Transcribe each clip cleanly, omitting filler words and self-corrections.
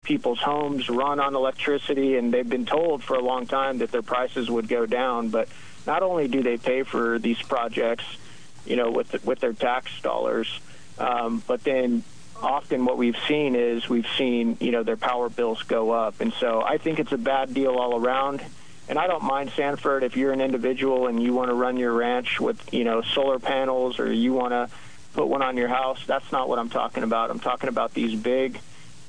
people's homes run on electricity, and they've been told for a long time that their prices would go down. But not only do they pay for these projects, with their tax dollars, but then often what we've seen, their power bills go up. And so I think it's a bad deal all around. And I don't mind, Sanford, if you're an individual and you want to run your ranch with, solar panels, or you want to put one on your house. That's not what I'm talking about. I'm talking about these big,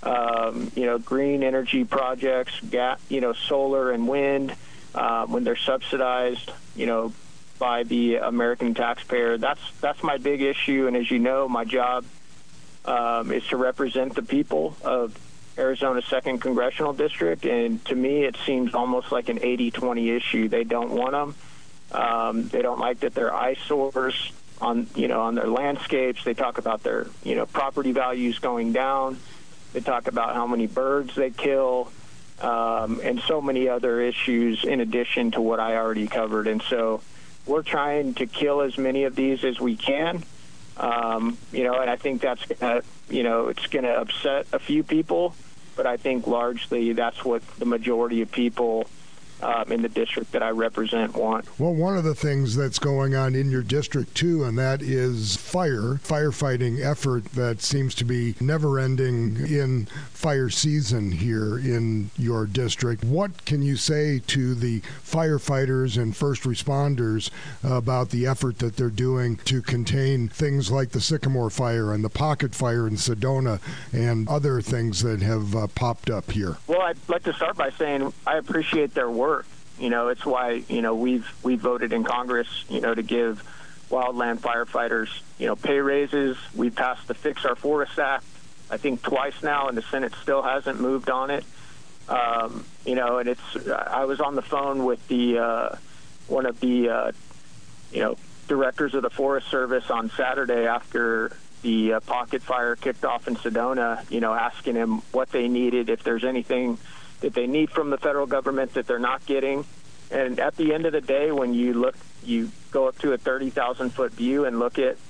green energy projects, solar and wind, when they're subsidized, by the American taxpayer. That's my big issue. And as you know, my job is to represent the people of Arizona's 2nd Congressional District. And to me, it seems almost like an 80-20 issue. They don't want them. They don't like that they're eyesores on their landscapes. They talk about their, property values going down. They talk about how many birds they kill, and so many other issues in addition to what I already covered. And so we're trying to kill as many of these as we can, and I think that's gonna, it's going to upset a few people, but I think largely that's what the majority of people in the district that I represent want. Well, one of the things that's going on in your district, too, and that is firefighting effort that seems to be never-ending in fire season here in your district. What can you say to the firefighters and first responders about the effort that they're doing to contain things like the Sycamore Fire and the Pocket Fire in Sedona and other things that have popped up here? Well, I'd like to start by saying I appreciate their work. It's why, we voted in Congress, to give wildland firefighters, pay raises. We passed the Fix Our Forests Act, I think twice now, and the Senate still hasn't moved on it. And I was on the phone with the one of the, directors of the Forest Service on Saturday after the Pocket Fire kicked off in Sedona, asking him what they needed, if there's anything that they need from the federal government that they're not getting. And at the end of the day, when you go up to a 30,000-foot view and look at,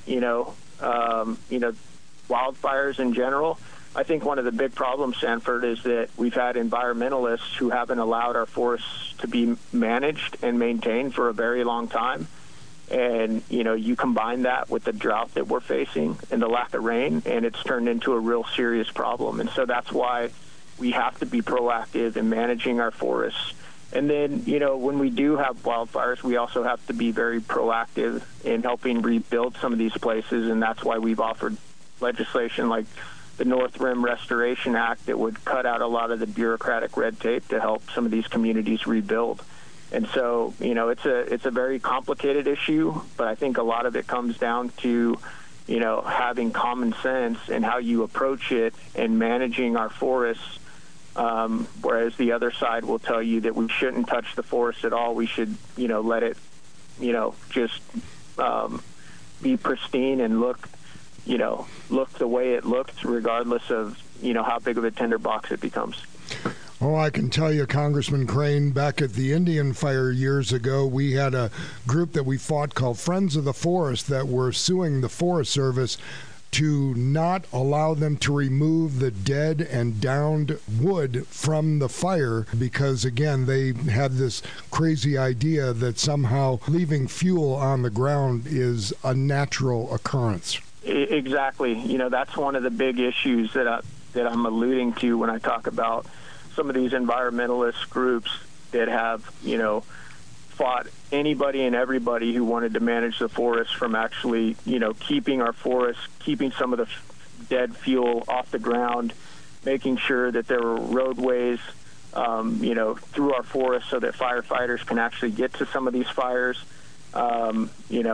wildfires in general, I think one of the big problems, Sanford, is that we've had environmentalists who haven't allowed our forests to be managed and maintained for a very long time. And, you combine that with the drought that we're facing and the lack of rain, and it's turned into a real serious problem. And so that's why we have to be proactive in managing our forests. And then, when we do have wildfires, we also have to be very proactive in helping rebuild some of these places. And that's why we've offered legislation like the North Rim Restoration Act that would cut out a lot of the bureaucratic red tape to help some of these communities rebuild. And so, it's a very complicated issue, but I think a lot of it comes down to, having common sense in how you approach it and managing our forests. Whereas the other side will tell you that we shouldn't touch the forest at all. We should, let it, just be pristine and look the way it looks, regardless of, how big of a tinderbox it becomes. Oh, I can tell you, Congressman Crane, back at the Indian Fire years ago, we had a group that we fought called Friends of the Forest that were suing the Forest Service to not allow them to remove the dead and downed wood from the fire because, again, they had this crazy idea that somehow leaving fuel on the ground is a natural occurrence. Exactly. That's one of the big issues that I'm alluding to when I talk about some of these environmentalist groups that have, fought anybody and everybody who wanted to manage the forest from actually, keeping our forests, keeping some of the dead fuel off the ground, making sure that there were roadways, through our forests so that firefighters can actually get to some of these fires, and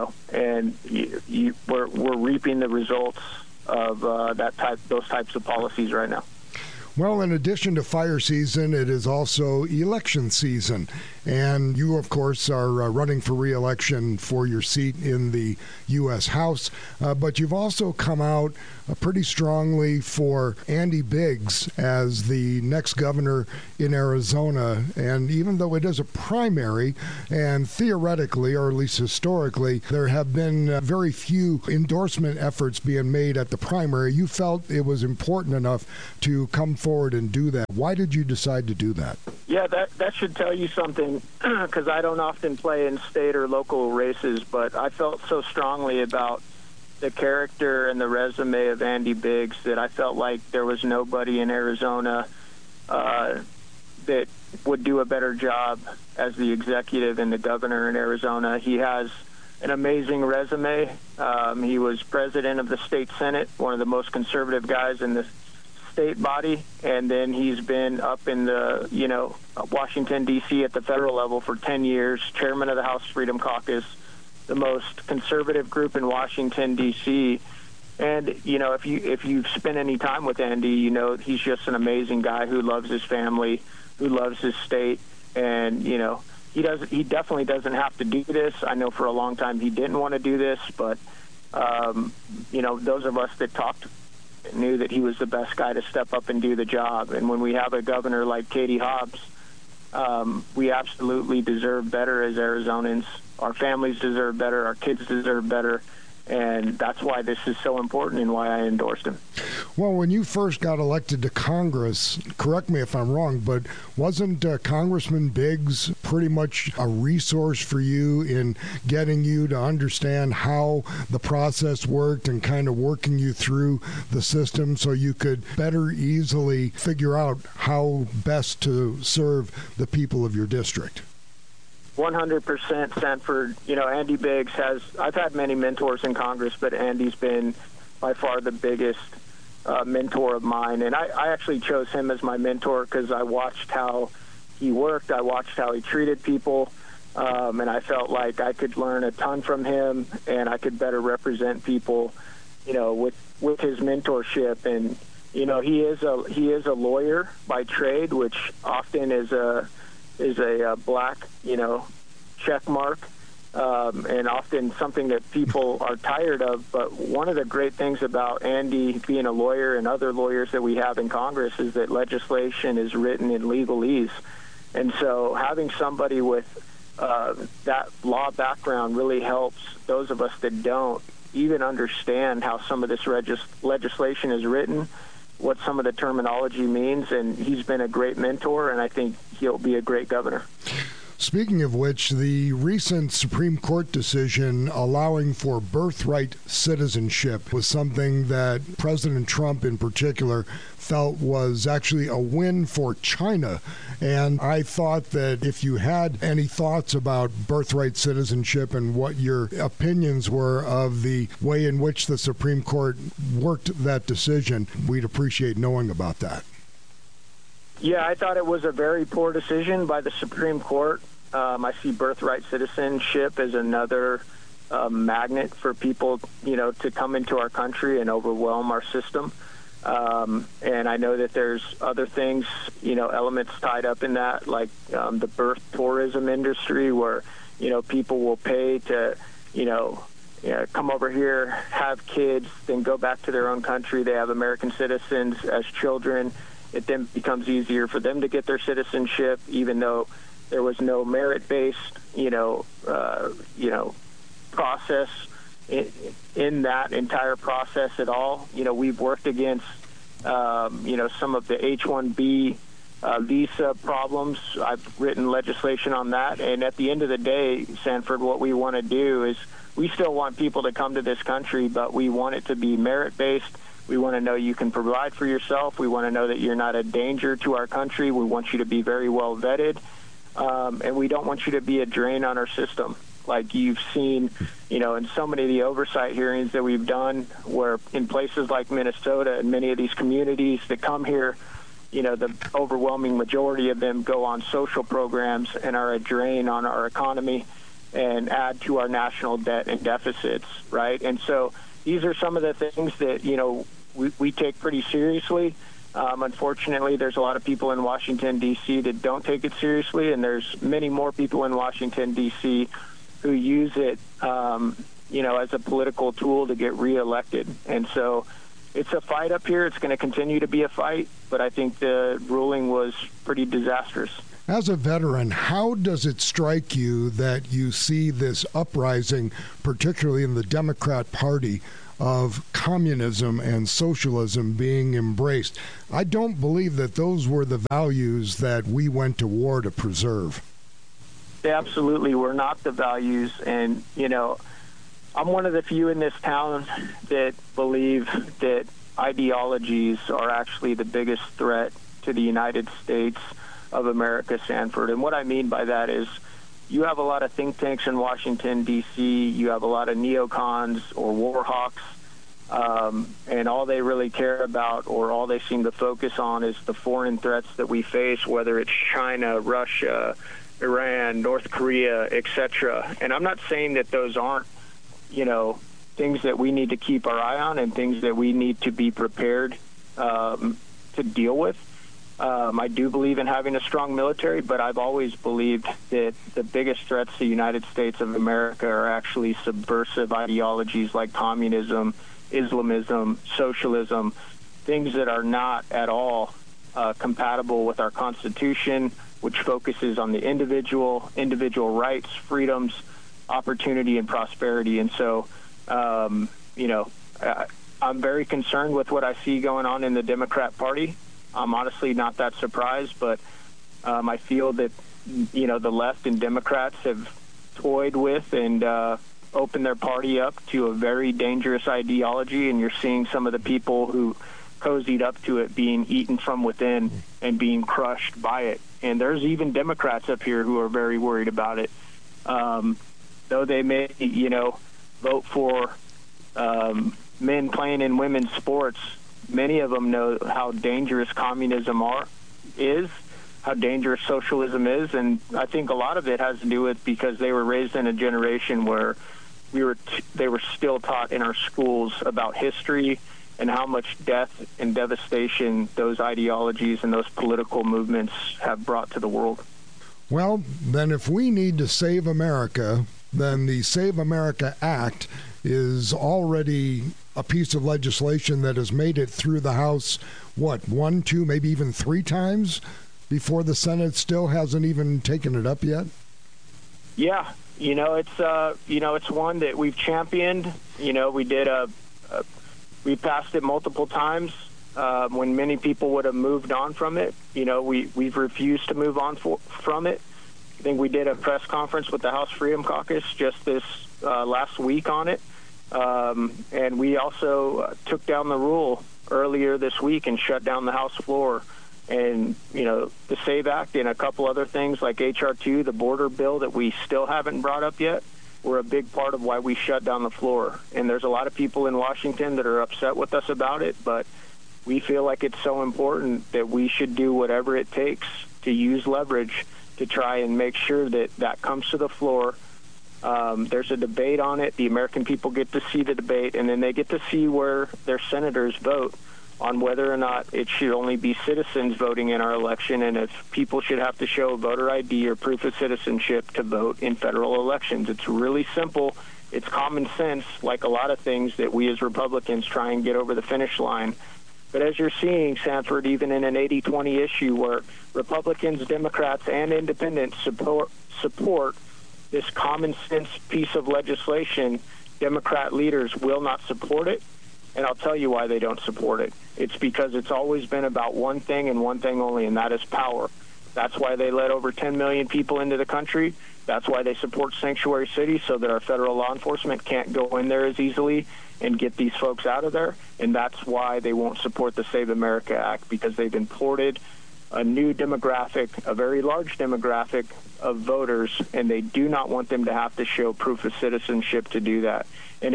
we're reaping the results of those types of policies right now. Well, in addition to fire season, it is also election season. and you, of course, are running for re-election for your seat in the U.S. House, but you've also come out pretty strongly for Andy Biggs as the next governor in Arizona. And even though it is a primary, and theoretically, or at least historically, there have been very few endorsement efforts being made at the primary, you felt it was important enough to come forward and do that. Why did you decide to do that? Yeah, that should tell you something, because I don't often play in state or local races, but I felt so strongly about the character and the resume of Andy Biggs that I felt like there was nobody in Arizona that would do a better job as the executive and the governor in Arizona. He has an amazing resume. He was president of the state Senate, one of the most conservative guys in the state body, and then he's been up in the, Washington, D.C. at the federal level for 10 years, chairman of the House Freedom Caucus, the most conservative group in Washington, D.C. And, if you've spent any time with Andy, he's just an amazing guy who loves his family, who loves his state. And, he definitely doesn't have to do this. I know for a long time he didn't want to do this, but, those of us that talked knew that he was the best guy to step up and do the job. And when we have a governor like Katie Hobbs, we absolutely deserve better as Arizonans. Our families deserve better. Our kids deserve better. And that's why this is so important and why I endorsed him. Well, when you first got elected to Congress, correct me if I'm wrong, but wasn't Congressman Biggs pretty much a resource for you in getting you to understand how the process worked and kind of working you through the system so you could better easily figure out how best to serve the people of your district? 100% Sanford. Andy Biggs I've had many mentors in Congress, but Andy's been by far the biggest mentor of mine. And I actually chose him as my mentor because I watched how he worked. I watched how he treated people. And I felt like I could learn a ton from him and I could better represent people, with his mentorship. And, he is a lawyer by trade, which often is a black, check mark, and often something that people are tired of. But one of the great things about Andy being a lawyer and other lawyers that we have in Congress is that legislation is written in legalese. And so having somebody with that law background really helps those of us that don't even understand how some of this legislation is written, what some of the terminology means. And he's been a great mentor, and I think he'll be a great governor. Speaking of which, the recent Supreme Court decision allowing for birthright citizenship was something that President Trump in particular felt was actually a win for China. And I thought that if you had any thoughts about birthright citizenship and what your opinions were of the way in which the Supreme Court worked that decision, we'd appreciate knowing about that. Yeah, I thought it was a very poor decision by the Supreme Court. I see birthright citizenship as another magnet for people, to come into our country and overwhelm our system. And I know that there's other things, elements tied up in that, like the birth tourism industry where, people will pay to, come over here, have kids, then go back to their own country. They have American citizens as children. It then becomes easier for them to get their citizenship, even though there was no merit-based, process in that entire process at all. We've worked against, some of the H-1B visa problems. I've written legislation on that. And at the end of the day, Sanford, what we want to do is we still want people to come to this country, but we want it to be merit-based. We want to know you can provide for yourself. We want to know that you're not a danger to our country. We want you to be very well vetted. And we don't want you to be a drain on our system. Like you've seen, in so many of the oversight hearings that we've done, where in places like Minnesota and many of these communities that come here, the overwhelming majority of them go on social programs and are a drain on our economy and add to our national debt and deficits, right? And so these are some of the things that, we take pretty seriously. Unfortunately, there's a lot of people in Washington, D.C. that don't take it seriously, and there's many more people in Washington, D.C. who use it, as a political tool to get reelected. And so it's a fight up here. It's going to continue to be a fight, but I think the ruling was pretty disastrous. As a veteran, how does it strike you that you see this uprising, particularly in the Democrat Party, of communism and socialism being embraced? I don't believe that those were the values that we went to war to preserve. They absolutely were not the values. And, I'm one of the few in this town that believe that ideologies are actually the biggest threat to the United States of America, Sanford. And what I mean by that is you have a lot of think tanks in Washington, D.C. You have a lot of neocons or war hawks, and all they really care about or all they seem to focus on is the foreign threats that we face, whether it's China, Russia, Iran, North Korea, etc. And I'm not saying that those aren't, things that we need to keep our eye on and things that we need to be prepared to deal with. I do believe in having a strong military, but I've always believed that the biggest threats to the United States of America are actually subversive ideologies like communism, Islamism, socialism, things that are not at all compatible with our Constitution, which focuses on the individual rights, freedoms, opportunity, and prosperity. And so, I'm very concerned with what I see going on in the Democrat Party. I'm honestly not that surprised, but I feel that, the left and Democrats have toyed with and opened their party up to a very dangerous ideology, and you're seeing some of the people who cozied up to it being eaten from within and being crushed by it. And there's even Democrats up here who are very worried about it. Though they may, vote for men playing in women's sports, many of them know how dangerous communism is, how dangerous socialism is, and I think a lot of it has to do with because they were raised in a generation where they were still taught in our schools about history and how much death and devastation those ideologies and those political movements have brought to the world. Well, then if we need to save America, then the Save America Act is already a piece of legislation that has made it through the House, 1, 2, maybe even 3 times before the Senate still hasn't even taken it up yet? Yeah, it's one that we've championed. We passed it multiple times when many people would have moved on from it. We've refused to move on from it. I think we did a press conference with the House Freedom Caucus just this last week on it. And we also took down the rule earlier this week and shut down the House floor. And, the SAVE Act and a couple other things like H.R. 2, the border bill that we still haven't brought up yet, were a big part of why we shut down the floor. And there's a lot of people in Washington that are upset with us about it, but we feel like it's so important that we should do whatever it takes to use leverage to try and make sure that that comes to the floor. There's a debate on it. The American people get to see the debate, and then they get to see where their senators vote on whether or not it should only be citizens voting in our election, and if people should have to show voter ID or proof of citizenship to vote in federal elections. It's really simple. It's common sense, like a lot of things that we as Republicans try and get over the finish line. But as you're seeing, Sanford, even in an 80-20 issue where Republicans, Democrats, and independents support this common sense piece of legislation, Democrat leaders will not support it. And I'll tell you why they don't support it. It's because it's always been about one thing and one thing only, and that is power. That's why they let over 10 million people into the country. That's why they support sanctuary cities, so that our federal law enforcement can't go in there as easily and get these folks out of there. And that's why they won't support the Save America Act, because they've imported a new demographic, a very large demographic of voters, and they do not want them to have to show proof of citizenship to do that.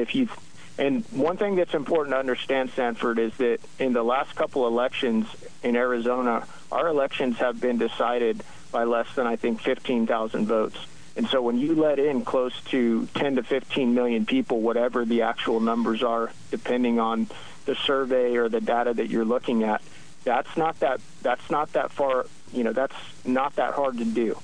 And one thing that's important to understand, Sanford, is that in the last couple elections in Arizona, our elections have been decided by less than, I think, 15,000 votes. And so when you let in close to 10 to 15 million people, whatever the actual numbers are, depending on the survey or the data that you're looking at, That's not that far, that's not that hard to do.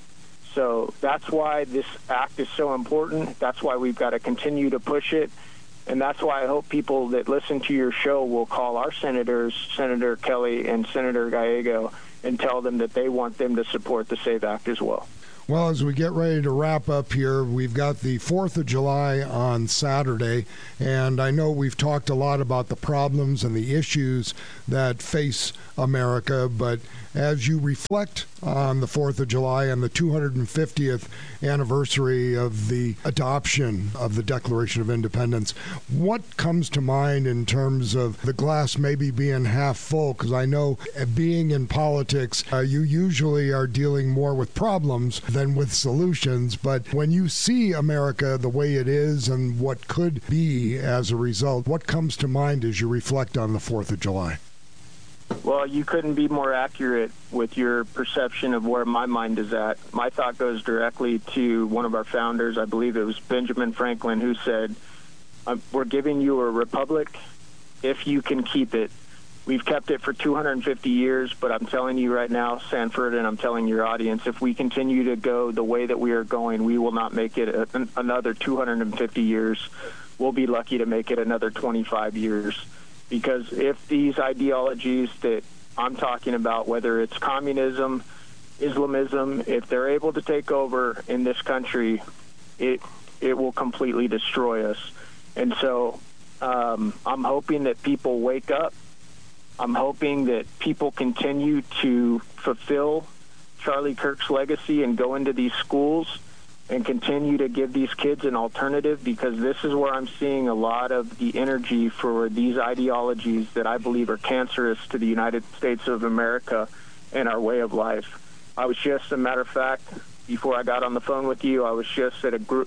So that's why this act is so important. That's why we've got to continue to push it. And that's why I hope people that listen to your show will call our senators, Senator Kelly and Senator Gallego, and tell them that they want them to support the SAVE Act as well. Well, as we get ready to wrap up here, we've got the 4th of July on Saturday, and I know we've talked a lot about the problems and the issues that face America, but as you reflect on the 4th of July and the 250th anniversary of the adoption of the Declaration of Independence, what comes to mind in terms of the glass maybe being half full? Because I know being in politics, you usually are dealing more with problems than with solutions, but when you see America the way it is and what could be as a result, what comes to mind as you reflect on the 4th of July? Well, you couldn't be more accurate with your perception of where my mind is at. My thought goes directly to one of our founders. I believe it was Benjamin Franklin, who said, we're giving you a republic if you can keep it. We've kept it for 250 years, but I'm telling you right now, Sanford, and I'm telling your audience, if we continue to go the way that we are going, we will not make it another 250 years. We'll be lucky to make it another 25 years. Because if these ideologies that I'm talking about, whether it's communism, Islamism, if they're able to take over in this country, it will completely destroy us. And so I'm hoping that people wake up. I'm hoping that people continue to fulfill Charlie Kirk's legacy and go into these schools and continue to give these kids an alternative, because this is where I'm seeing a lot of the energy for these ideologies that I believe are cancerous to the United States of America and our way of life. I was just, a matter of fact, before I got on the phone with you, I was just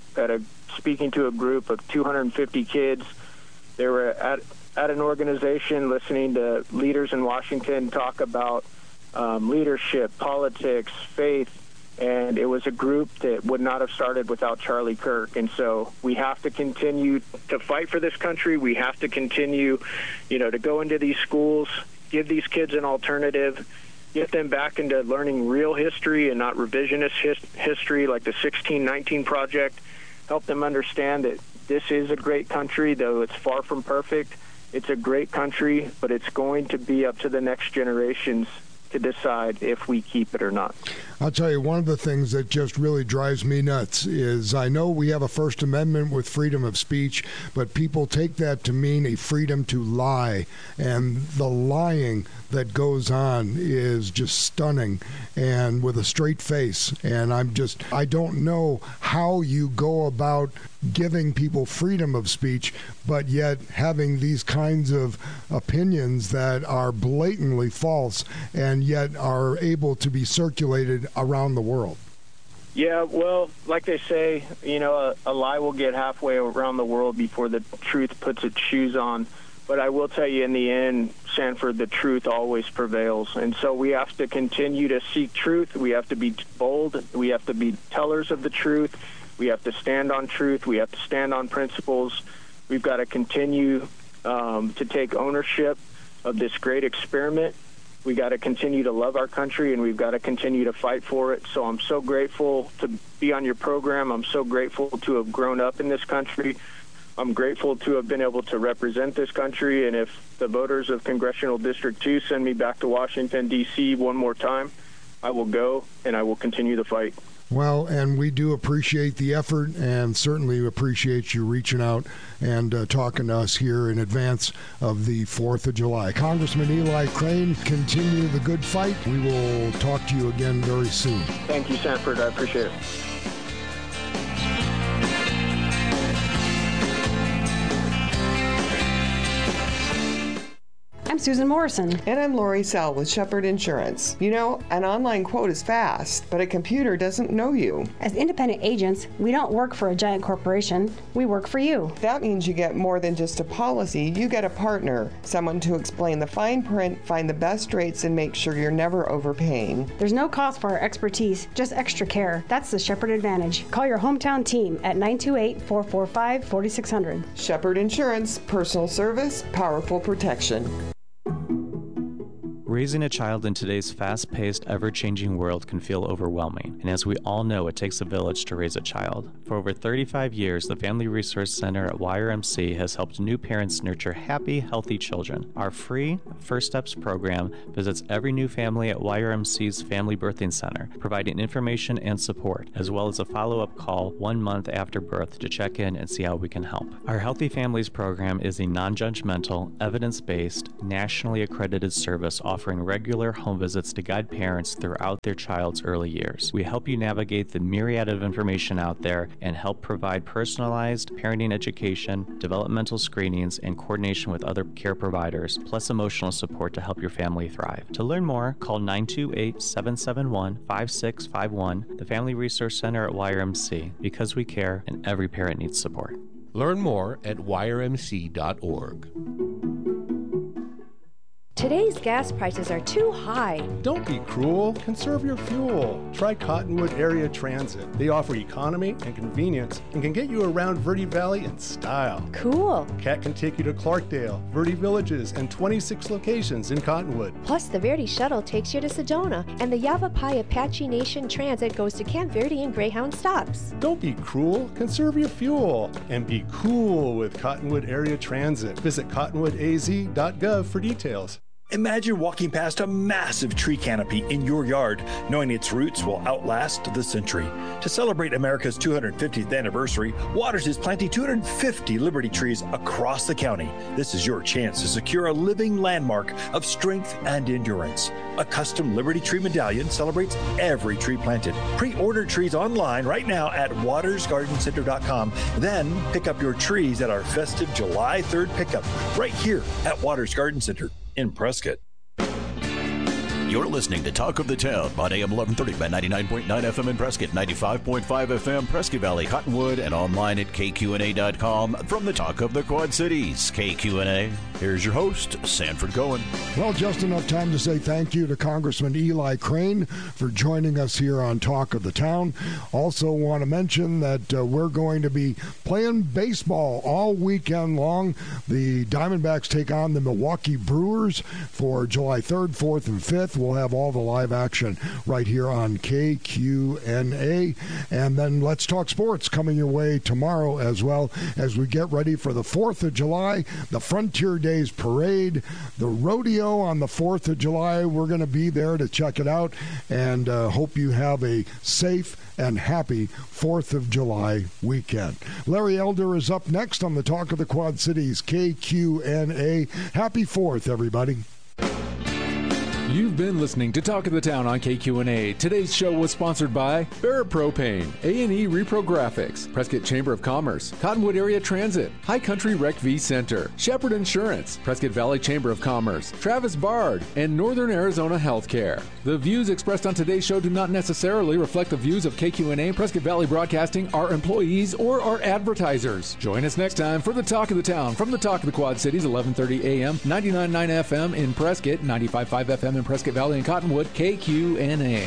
speaking to a group of 250 kids. They were at an organization listening to leaders in Washington talk about leadership, politics, faith, and it was a group that would not have started without Charlie Kirk. And so we have to continue to fight for this country. We have to continue, to go into these schools, give these kids an alternative, get them back into learning real history and not revisionist history like the 1619 Project, help them understand that this is a great country, though it's far from perfect. It's a great country, but it's going to be up to the next generations to decide if we keep it or not. I'll tell you, one of the things that just really drives me nuts is I know we have a First Amendment with freedom of speech, but people take that to mean a freedom to lie. And the lying that goes on is just stunning and with a straight face. And I don't know how you go about giving people freedom of speech, but yet having these kinds of opinions that are blatantly false and yet are able to be circulated around the world. Yeah, well, like they say, a lie will get halfway around the world before the truth puts its shoes on. But I will tell you, in the end, Sanford, the truth always prevails. And so we have to continue to seek truth. We have to be bold. We have to be tellers of the truth. We have to stand on truth. We have to stand on principles. We've got to continue to take ownership of this great experiment. We got to continue to love our country, and we've got to continue to fight for it. So I'm so grateful to be on your program. I'm so grateful to have grown up in this country. I'm grateful to have been able to represent this country. And if the voters of Congressional District 2 send me back to Washington, D.C. one more time, I will go, and I will continue the fight. Well, and we do appreciate the effort and certainly appreciate you reaching out and talking to us here in advance of the 4th of July. Congressman Eli Crane, continue the good fight. We will talk to you again very soon. Thank you, Sanford. I appreciate it. I'm Susan Morrison. And I'm Lori Sell with Shepherd Insurance. An online quote is fast, but a computer doesn't know you. As independent agents, we don't work for a giant corporation. We work for you. That means you get more than just a policy. You get a partner, someone to explain the fine print, find the best rates, and make sure you're never overpaying. There's no cost for our expertise, just extra care. That's the Shepherd Advantage. Call your hometown team at 928-445-4600. Shepherd Insurance, personal service, powerful protection. Raising a child in today's fast-paced, ever-changing world can feel overwhelming, and as we all know, it takes a village to raise a child. For over 35 years, the Family Resource Center at YRMC has helped new parents nurture happy, healthy children. Our free First Steps program visits every new family at YRMC's Family Birthing Center, providing information and support, as well as a follow-up call 1 month after birth to check in and see how we can help. Our Healthy Families program is a non-judgmental, evidence-based, nationally accredited service offering regular home visits to guide parents throughout their child's early years. We help you navigate the myriad of information out there and help provide personalized parenting education, developmental screenings, and coordination with other care providers, plus emotional support to help your family thrive. To learn more, call 928-771-5651, the Family Resource Center at YRMC, because we care and every parent needs support. Learn more at yrmc.org. Today's gas prices are too high. Don't be cruel. Conserve your fuel. Try Cottonwood Area Transit. They offer economy and convenience and can get you around Verde Valley in style. Cool. CAT can take you to Clarkdale, Verde Villages, and 26 locations in Cottonwood. Plus, the Verde Shuttle takes you to Sedona, and the Yavapai Apache Nation Transit goes to Camp Verde and Greyhound stops. Don't be cruel. Conserve your fuel. And be cool with Cottonwood Area Transit. Visit cottonwoodaz.gov for details. Imagine walking past a massive tree canopy in your yard, knowing its roots will outlast the century. To celebrate America's 250th anniversary, Waters is planting 250 Liberty trees across the county. This is your chance to secure a living landmark of strength and endurance. A custom Liberty Tree medallion celebrates every tree planted. Pre-order trees online right now at watersgardencenter.com. Then pick up your trees at our festive July 3rd pickup right here at Waters Garden Center in Prescott. You're listening to Talk of the Town on AM 1130 by 99.9 FM in Prescott, 95.5 FM Prescott Valley, Cottonwood, and online at kqna.com from the Talk of the Quad Cities. KQNA, here's your host, Sanford Cohen. Well, just enough time to say thank you to Congressman Eli Crane for joining us here on Talk of the Town. Also want to mention that we're going to be playing baseball all weekend long. The Diamondbacks take on the Milwaukee Brewers for July 3rd, 4th, and 5th. We'll have all the live action right here on KQNA. And then Let's Talk Sports coming your way tomorrow as well as we get ready for the 4th of July, the Frontier Days Parade, the rodeo on the 4th of July. We're going to be there to check it out and hope you have a safe and happy 4th of July weekend. Larry Elder is up next on the Talk of the Quad Cities, KQNA. Happy 4th, everybody. You've been listening to Talk of the Town on KQNA. Today's show was sponsored by Barrett Propane, A&E Repro Graphics, Prescott Chamber of Commerce, Cottonwood Area Transit, High Country Rec V Center, Shepherd Insurance, Prescott Valley Chamber of Commerce, Travis Bard, and Northern Arizona Healthcare. The views expressed on today's show do not necessarily reflect the views of KQNA, Prescott Valley Broadcasting, our employees, or our advertisers. Join us next time for the Talk of the Town from the Talk of the Quad Cities, 1130 AM, 99.9 FM in Prescott, 95.5 FM in Prescott Valley and Cottonwood, KQNA.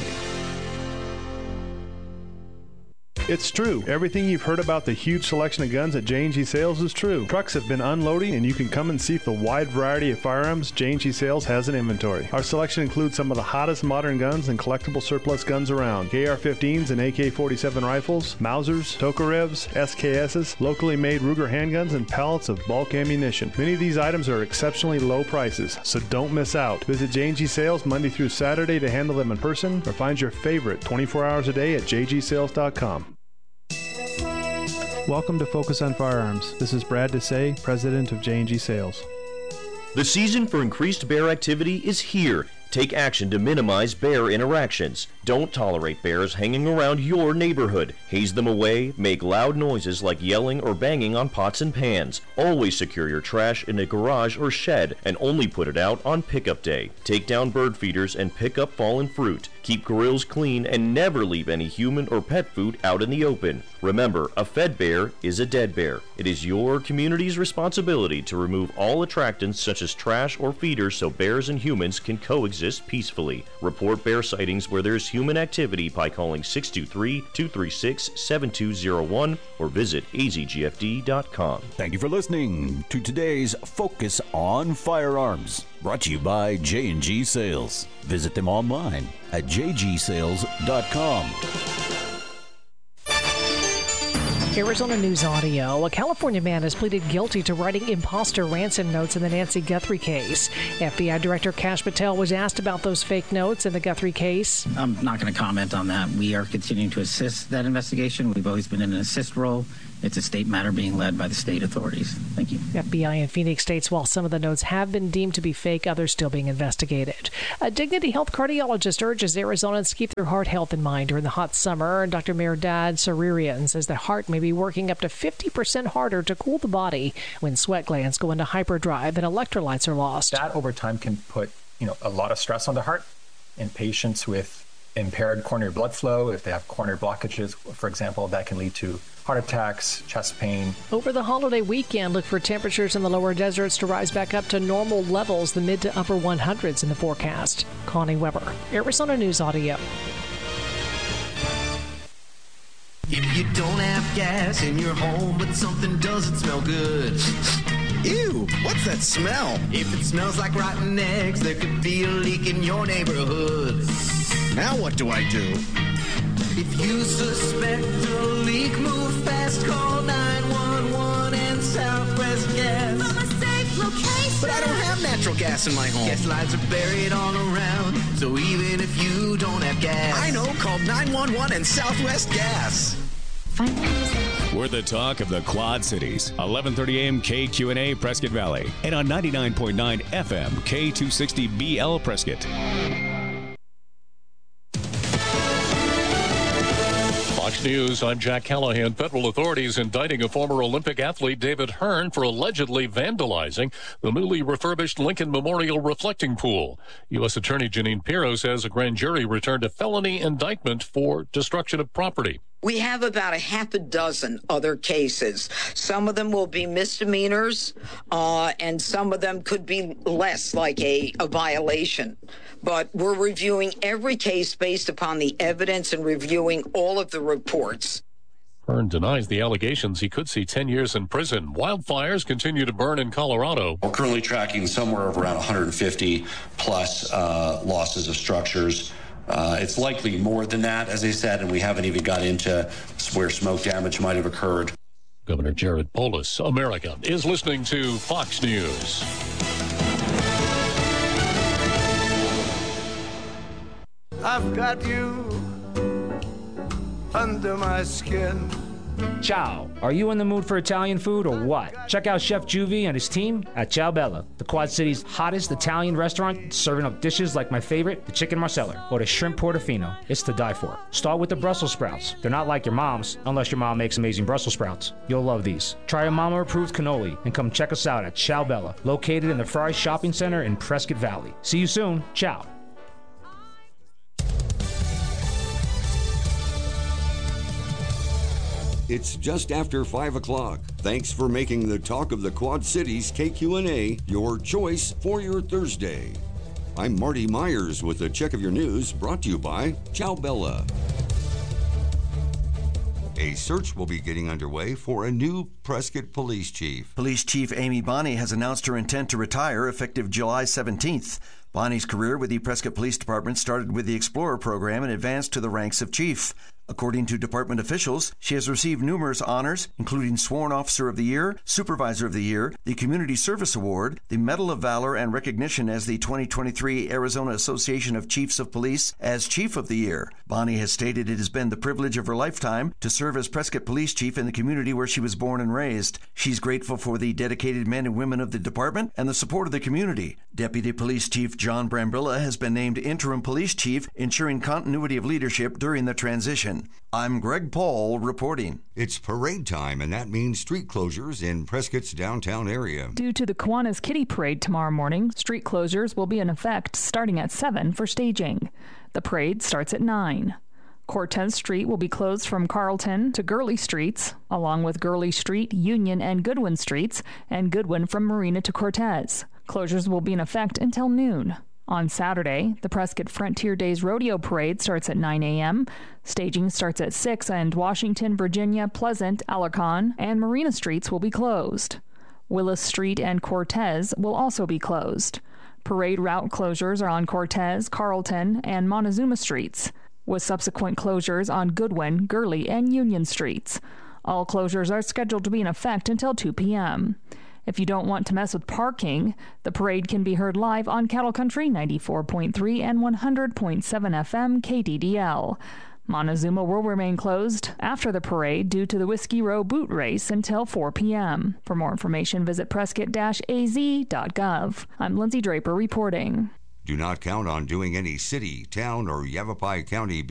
It's true. Everything you've heard about the huge selection of guns at J&G Sales is true. Trucks have been unloading, and you can come and see the wide variety of firearms J&G Sales has in inventory. Our selection includes some of the hottest modern guns and collectible surplus guns around. AR-15s and AK-47 rifles, Mausers, Tokarevs, SKSs, locally made Ruger handguns, and pallets of bulk ammunition. Many of these items are exceptionally low prices, so don't miss out. Visit J&G Sales Monday through Saturday to handle them in person, or find your favorite 24 hours a day at jgsales.com. Welcome to Focus on Firearms. This is Brad Desai, president of J&G Sales. The season for increased bear activity is here. Take action to minimize bear interactions. Don't tolerate bears hanging around your neighborhood. Haze them away, make loud noises like yelling or banging on pots and pans. Always secure your trash in a garage or shed and only put it out on pickup day. Take down bird feeders and pick up fallen fruit. Keep grills clean and never leave any human or pet food out in the open. Remember, a fed bear is a dead bear. It is your community's responsibility to remove all attractants such as trash or feeders so bears and humans can coexist peacefully. Report bear sightings where there's human activity by calling 623-236-7201 or visit azgfd.com. Thank you for listening to today's Focus on Firearms. Brought to you by J&G Sales. Visit them online at jgsales.com. Arizona News Audio. A California man has pleaded guilty to writing imposter ransom notes in the Nancy Guthrie case. FBI Director Kash Patel was asked about those fake notes in the Guthrie case. I'm not going to comment on that. We are continuing to assist that investigation. We've always been in an assist role. It's a state matter being led by the state authorities. Thank you. FBI in Phoenix states while some of the notes have been deemed to be fake, others still being investigated. A Dignity Health cardiologist urges Arizonans to keep their heart health in mind during the hot summer. Dr. Mehrdad Saririan says the heart may be working up to 50% harder to cool the body when sweat glands go into hyperdrive and electrolytes are lost. That over time can put a lot of stress on the heart in patients with impaired coronary blood flow. If they have coronary blockages, for example, that can lead to heart attacks, chest pain. Over the holiday weekend, look for temperatures in the lower deserts to rise back up to normal levels, the mid to upper 100s in the forecast. Connie Weber, Arizona News Audio. If you don't have gas in your home, but something doesn't smell good. Ew, what's that smell? If it smells like rotten eggs, there could be a leak in your neighborhood. Now what do I do? If you suspect a leak, move fast, call 911 and Southwest Gas. From a safe location. But I don't have natural gas in my home. Gas lines are buried all around, so even if you don't have gas. I know, call 911 and Southwest Gas. We're the talk of the Quad Cities. 11:30 a.m. KQNA Prescott Valley. And on 99.9 FM K260BL Prescott. Fox News, I'm Jack Callahan. Federal authorities indicting a former Olympic athlete, David Hearn, for allegedly vandalizing the newly refurbished Lincoln Memorial reflecting pool. U.S. Attorney Janine Pirro says a grand jury returned a felony indictment for destruction of property. We have about a half a dozen other cases. Some of them will be misdemeanors, and some of them could be less, like a violation. But we're reviewing every case based upon the evidence and reviewing all of the reports. Hearn denies the allegations. He could see 10 years in prison. Wildfires continue to burn in Colorado. We're currently tracking somewhere around 150 plus losses of structures. It's likely more than that, as I said, and we haven't even got into where smoke damage might have occurred. Governor Jared Polis, America, is listening to Fox News. I've got you under my skin. Ciao. Are you in the mood for Italian food or what? Check out Chef Juvie and his team at Ciao Bella, the Quad City's hottest Italian restaurant, serving up dishes like my favorite, the chicken marsala, or the shrimp portofino. It's to die for. Start with the Brussels sprouts. They're not like your mom's, unless your mom makes amazing Brussels sprouts. You'll love these. Try a mama-approved cannoli and come check us out at Ciao Bella, located in the Fry Shopping Center in Prescott Valley. See you soon. Ciao. It's just after 5 o'clock. Thanks for making the Talk of the Quad Cities KQNA your choice for your Thursday. I'm Marty Myers with a check of your news brought to you by Ciao Bella. A search will be getting underway for a new Prescott police chief. Police Chief Amy Bonney has announced her intent to retire effective July 17th. Bonnie's career with the Prescott Police Department started with the Explorer program and advanced to the ranks of chief. According to department officials, she has received numerous honors, including Sworn Officer of the Year, Supervisor of the Year, the Community Service Award, the Medal of Valor, and recognition as the 2023 Arizona Association of Chiefs of Police as Chief of the Year. Bonnie has stated it has been the privilege of her lifetime to serve as Prescott Police Chief in the community where she was born and raised. She's grateful for the dedicated men and women of the department and the support of the community. Deputy Police Chief John Brambilla has been named Interim Police Chief, ensuring continuity of leadership during the transition. I'm Greg Paul reporting. It's parade time, and that means street closures in Prescott's downtown area. Due to the Kiwanis Kitty Parade tomorrow morning, street closures will be in effect starting at 7 for staging. The parade starts at 9. Cortez Street will be closed from Carlton to Gurley Streets, along with Gurley Street, Union, and Goodwin Streets, and Goodwin from Marina to Cortez. Closures will be in effect until noon. On Saturday, the Prescott Frontier Days Rodeo Parade starts at 9 a.m. Staging starts at 6, and Washington, Virginia, Pleasant, Alarcon, and Marina Streets will be closed. Willis Street and Cortez will also be closed. Parade route closures are on Cortez, Carlton, and Montezuma Streets, with subsequent closures on Goodwin, Gurley, and Union Streets. All closures are scheduled to be in effect until 2 p.m. If you don't want to mess with parking, the parade can be heard live on Cattle Country 94.3 and 100.7 FM KDDL. Montezuma will remain closed after the parade due to the Whiskey Row boot race until 4 p.m. For more information, visit prescott-az.gov. I'm Lindsay Draper reporting. Do not count on doing any city, town, or Yavapai County